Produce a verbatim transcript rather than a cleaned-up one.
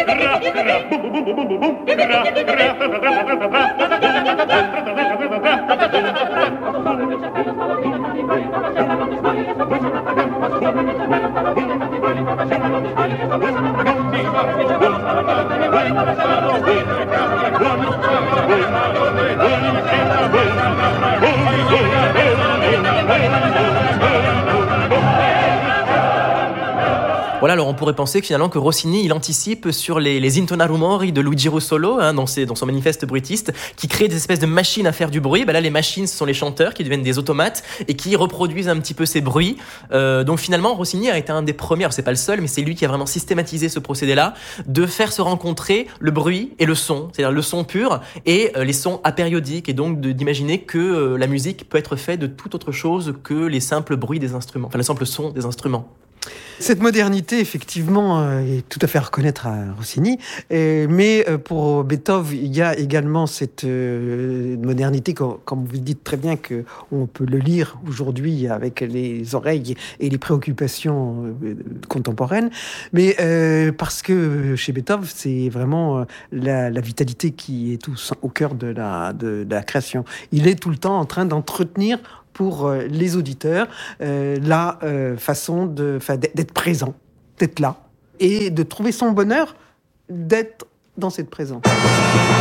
Voilà, alors on pourrait penser que finalement que Rossini, il anticipe sur les, les intona rumori de Luigi Russolo, hein, dans, ses, dans son manifeste bruitiste, qui crée des espèces de machines à faire du bruit. Ben là, les machines, ce sont les chanteurs qui deviennent des automates et qui reproduisent un petit peu ces bruits. Euh, donc finalement, Rossini a été un des premiers, alors c'est pas le seul, mais c'est lui qui a vraiment systématisé ce procédé-là, de faire se rencontrer le bruit et le son, c'est-à-dire le son pur et euh, les sons apériodiques, et donc de, d'imaginer que euh, la musique peut être faite de toute autre chose que les simples bruits des instruments, enfin les simples sons des instruments. Cette modernité, effectivement, est tout à fait à reconnaître à Rossini. Mais pour Beethoven, il y a également cette modernité, comme vous dites très bien, qu'on peut le lire aujourd'hui avec les oreilles et les préoccupations contemporaines. Mais parce que chez Beethoven, c'est vraiment la, la vitalité qui est tout au cœur de la, de, de la création. Il est tout le temps en train d'entretenir pour euh, les auditeurs, euh, la euh, façon de, d'être présent, d'être là, et de trouver son bonheur d'être dans cette présence.